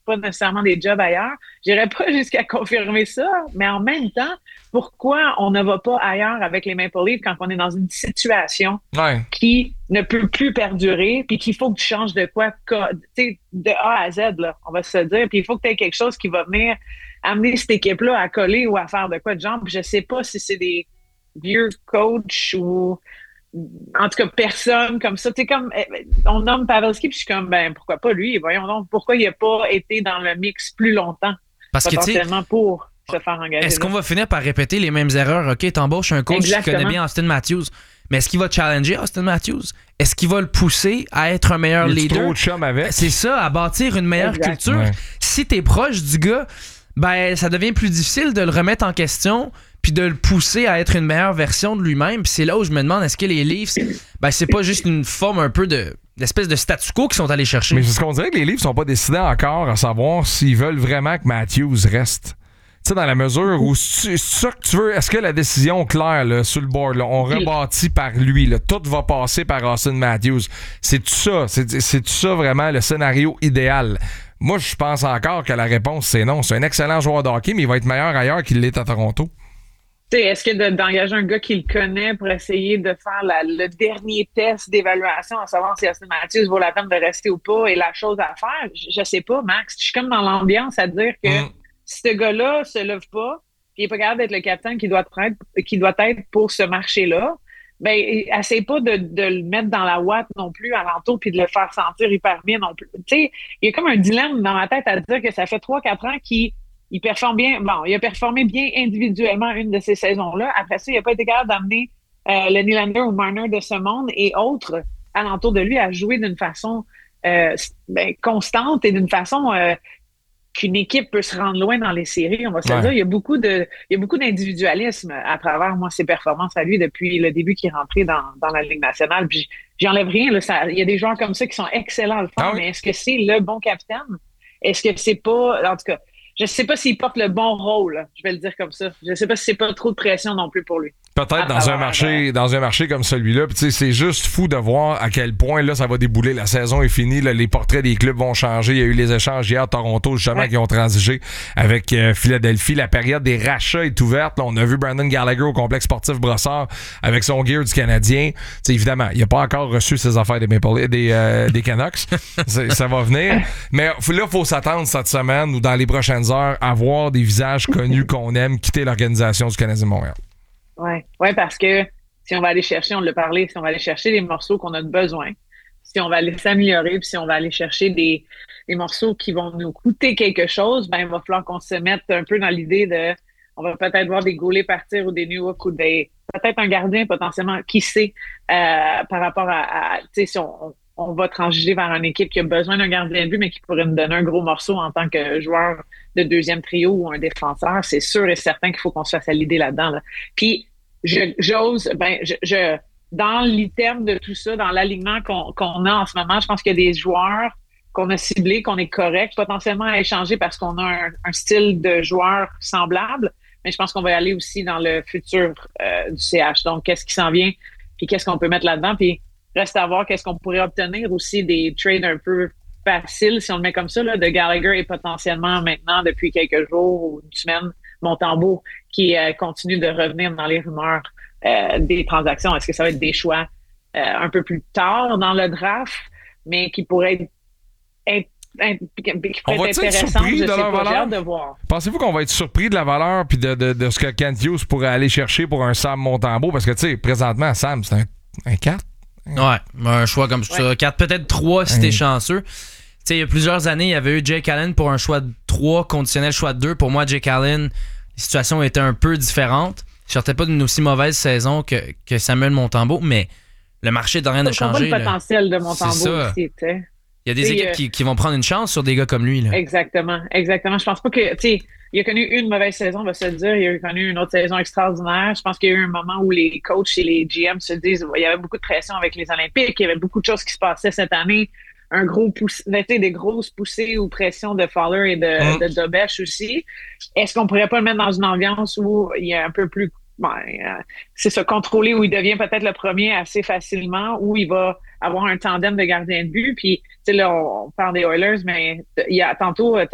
pas nécessairement des jobs ailleurs. J'irais pas jusqu'à confirmer ça, mais en même temps, pourquoi on ne va pas ailleurs avec les Maple Leafs quand on est dans une situation Ouais. qui ne peut plus perdurer, puis qu'il faut que tu changes de quoi, tu sais, de A à Z, là, on va se dire, puis il faut que tu aies quelque chose qui va venir amener cette équipe-là à coller ou à faire de quoi de genre. Puis je sais pas si c'est des vieux coachs ou en tout cas personne comme ça. Tu sais, comme on nomme Pavelski, puis je suis comme, ben pourquoi pas lui? Voyons donc, pourquoi il n'a pas été dans le mix plus longtemps, Parce que, tu sais, potentiellement pour se faire engager. est-ce qu'on là. va finir par répéter les mêmes erreurs? OK, t'embauches un coach qui Exactement. connaît bien Austin Matthews, mais est-ce qu'il va challenger Austin Matthews? Est-ce qu'il va le pousser à être un meilleur Il y a leader? trop de chum avec. C'est ça, à bâtir une meilleure Exact. culture. Ouais. Si t'es proche du gars, ben ça devient plus difficile de le remettre en question puis de le pousser à être une meilleure version de lui-même. Puis c'est là où je me demande, est-ce que les Leafs, ben c'est pas juste une forme un peu d'espèce de statu quo qu'ils sont allés chercher? Mais c'est ce qu'on dirait que les Leafs sont pas décidés encore à savoir s'ils veulent vraiment que Matthews reste. Tu sais, dans la mesure où c'est ça que tu veux, est-ce que la décision claire là, sur le board, là, on rebâtit par lui, là, tout va passer par Austin Matthews. C'est ça, c'est ça vraiment le scénario idéal. Moi, je pense encore que la réponse, c'est non. C'est un excellent joueur de hockey, mais il va être meilleur ailleurs qu'il l'est à Toronto. Tu sais, est-ce que d'engager un gars qui le connaît pour essayer de faire le dernier test d'évaluation, à savoir si Austin Matthews vaut la peine de rester ou pas, est la chose à faire? Je sais pas, Max. Je suis comme dans l'ambiance à dire que si ce gars-là se lève pas, puis il est pas capable d'être le capitaine qui doit être pour ce marché-là, ben essaye pas de le mettre dans la ouate non plus alentour puis de le faire sentir hyper bien non plus. Tu sais, il y a comme un dilemme dans ma tête à dire que ça fait 3-4 ans qu'il performe bien. Bon, il a performé bien individuellement une de ces saisons-là. Après ça, il n'a pas été capable d'amener le Nylander ou Marner de ce monde et autres alentour de lui à jouer d'une façon constante et d'une façon qu'une équipe peut se rendre loin dans les séries. On va se le dire, il y a beaucoup d'individualisme à travers moi ses performances à lui depuis le début qu'il est rentré dans la Ligue nationale. Puis j'enlève rien. Là, il y a des joueurs comme ça qui sont excellents à le faire, mais est-ce que c'est le bon capitaine? Est-ce que c'est pas... En tout cas, je ne sais pas s'il porte le bon rôle, là, je vais le dire comme ça. Je ne sais pas si c'est pas trop de pression non plus pour lui. Peut-être dans un marché comme celui-là. Puis c'est juste fou de voir à quel point là ça va débouler. La saison est finie. Là, les portraits des clubs vont changer. Il y a eu les échanges hier à Toronto, justement, qui ont transigé avec Philadelphie. La période des rachats est ouverte. Là, on a vu Brandon Gallagher au complexe sportif Brossard avec son gear du Canadien. T'sais, évidemment, il n'a pas encore reçu ses affaires des des Canucks. Ça va venir. Mais là, il faut s'attendre cette semaine ou dans les prochaines heures à voir des visages connus qu'on aime quitter l'organisation du Canadien de Montréal. Ouais, parce que si on va aller chercher, on l'a parlé, si on va aller chercher les morceaux qu'on a besoin, si on va aller s'améliorer, puis si on va aller chercher des morceaux qui vont nous coûter quelque chose, ben il va falloir qu'on se mette un peu dans l'idée de, on va peut-être voir des goalers partir ou des Newhook ou peut-être un gardien potentiellement, qui sait, par rapport à tu sais, si on va transiger vers une équipe qui a besoin d'un gardien de but, mais qui pourrait nous donner un gros morceau en tant que joueur de deuxième trio ou un défenseur. C'est sûr et certain qu'il faut qu'on se fasse à l'idée là-dedans. Là. Puis, dans l'item de tout ça, dans l'alignement qu'on a en ce moment, je pense qu'il y a des joueurs qu'on a ciblés, qu'on est correct, potentiellement à échanger parce qu'on a un style de joueur semblable, mais je pense qu'on va y aller aussi dans le futur du CH. Donc, qu'est-ce qui s'en vient, puis qu'est-ce qu'on peut mettre là-dedans, puis reste à voir qu'est-ce qu'on pourrait obtenir aussi des trades un peu faciles, si on le met comme ça, là, de Gallagher et potentiellement maintenant, depuis quelques jours ou une semaine, Montembeault, qui continue de revenir dans les rumeurs des transactions. Est-ce que ça va être des choix un peu plus tard dans le draft, mais qui pourraient être on va être surpris de leur valeur? De voir. Pensez-vous qu'on va être surpris de la valeur puis de ce que Kent Hughes pourrait aller chercher pour un Sam Montembeault? Parce que, tu sais, présentement, Sam, c'est un 4. Ouais, un choix comme ça. 4, peut-être 3 si t'es chanceux. Tu sais, il y a plusieurs années, il y avait eu Jake Allen pour un choix de 3, conditionnel choix de 2. Pour moi, Jake Allen, la situation était un peu différente. Il sortait pas d'une aussi mauvaise saison que Samuel Montembeault, mais le marché est en train de changer. Le potentiel de Montembeault aussi, tu sais. Il y a des équipes qui vont prendre une chance sur des gars comme lui. Là. Exactement. Je pense pas que, tu sais, il a connu une mauvaise saison, on va se le dire. Il a connu une autre saison extraordinaire. Je pense qu'il y a eu un moment où les coachs et les GM se disent, il y avait beaucoup de pression avec les Olympiques. Il y avait beaucoup de choses qui se passaient cette année. Des grosses poussées ou pressions de Fowler et de Dobesch aussi. Est-ce qu'on pourrait pas le mettre dans une ambiance où il y a un peu plus, c'est se contrôler, où il devient peut-être le premier assez facilement, où il va avoir un tandem de gardien de but. Puis, tu sais, là, on parle des Oilers, mais tantôt, tu